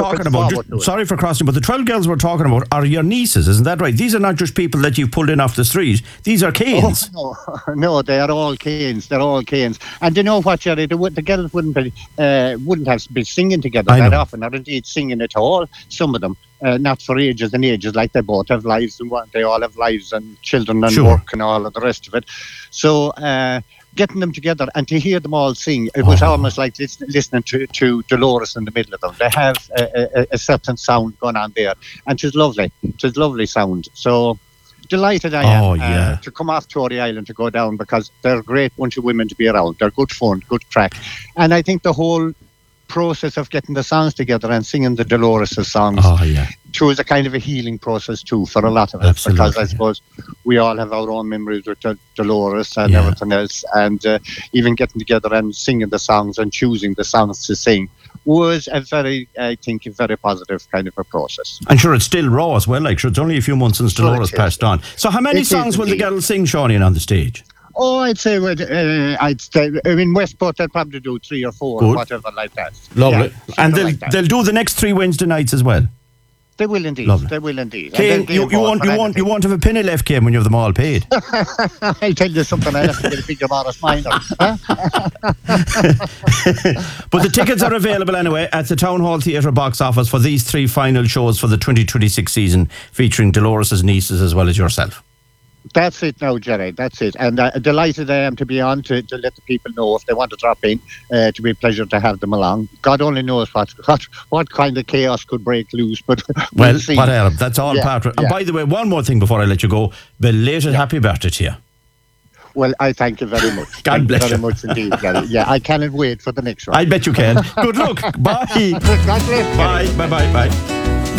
talking about, sorry for crossing, but the 12 girls we're talking about are your nieces, isn't that right? These are not just people that you've pulled in off the street. These are Canes. No, they are all Canes. They're all Canes. And you know what, Jerry? The girls wouldn't have been singing together that often, or indeed singing at all. Some of them, not for ages and ages. Like they both have lives, and they all have lives and children and work and all of the rest of it. So. Getting them together and to hear them all sing, it was almost like listening to Dolores in the middle of them. They have a certain sound going on there, and it's lovely. It's lovely sound. So delighted I am to come off Tory Island to go down, because they're a great bunch of women to be around. They're good fun, good crack, and I think the whole process of getting the songs together and singing the Dolores songs too is a kind of a healing process too for a lot of us. Because I suppose we all have our own memories with Dolores and everything else, and even getting together and singing the songs and choosing the songs to sing was a very positive kind of a process. And sure, it's still raw as well, like sure, it's only a few months since Dolores passed on. So how many songs will the girls sing, Sean, on the stage? Oh, I'd say in Westport they'll probably do 3 or 4 or whatever like that. Lovely. And they'll do the next 3 Wednesday nights as well. They will indeed. Lovely. They will indeed. Kane, you won't have a penny left, Kane, when you have them all paid. I'll tell you something. I have to get a bigger modest minor. But the tickets are available anyway at the Town Hall Theatre box office for these 3 final shows for the 2026 season, featuring Dolores' nieces as well as yourself. That's it now, Jerry. That's it. And delighted I am to be on to let the people know if they want to drop in. To be a pleasure to have them along. God only knows what kind of chaos could break loose, but we'll see. Whatever. That's all part of it. And by the way, one more thing before I let you go. Belated happy birthday to you. Well, I thank you very much. God bless you. Very much indeed, Jerry. Yeah, I cannot wait for the next one. I bet you can. Good luck. Bye. God bless you. Bye. Bye.